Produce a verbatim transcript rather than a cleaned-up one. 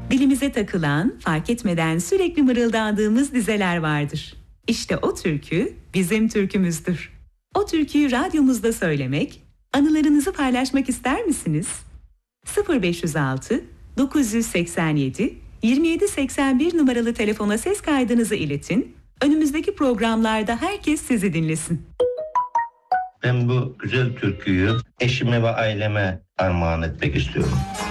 Dilimize takılan, fark etmeden sürekli mırıldandığımız dizeler vardır. İşte o türkü bizim türkümüzdür. O türküyü radyomuzda söylemek, anılarınızı paylaşmak ister misiniz? sıfır beş yüz altı dokuz yüz seksen yedi yirmi yedi seksen bir numaralı telefona ses kaydınızı iletin. Önümüzdeki programlarda herkes sizi dinlesin. Ben bu güzel türküyü eşime ve aileme armağan etmek istiyorum.